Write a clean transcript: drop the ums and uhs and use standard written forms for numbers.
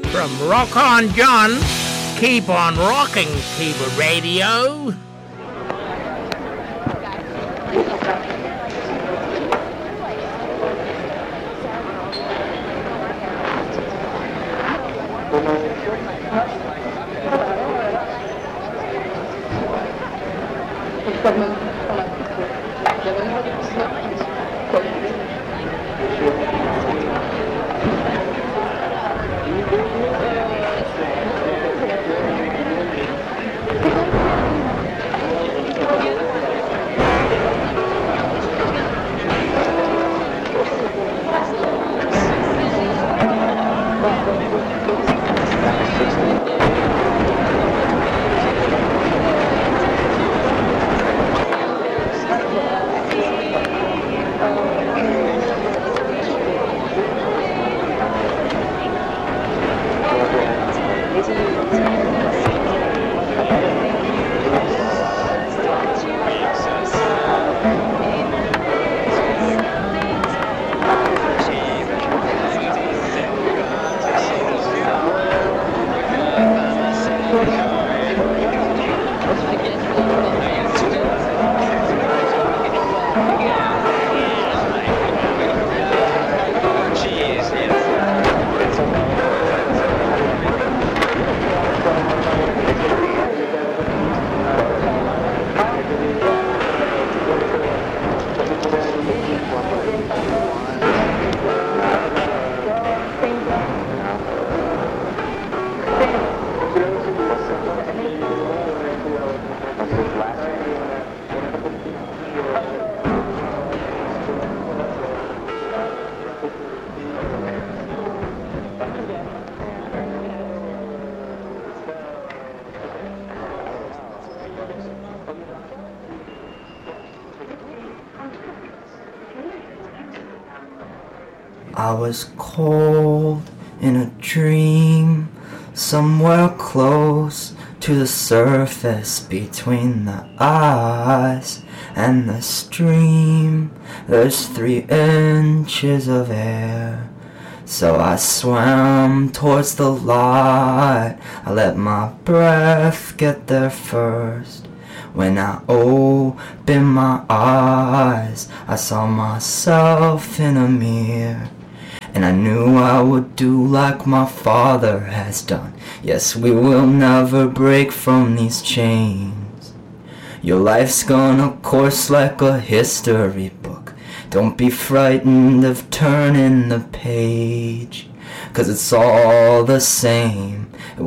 From Rock On John, keep on rocking, Kiva Radio. I was cold in a dream, somewhere close to the surface between the eyes and the stream. There's 3 inches of air, so I swam towards the light. I let my breath get there first. When I opened my eyes, I saw myself in a mirror. And I knew I would do like my father has done. Yes, we will never break from these chains. Your life's gonna course like a history book. Don't be frightened of turning the page, 'cause it's all the same.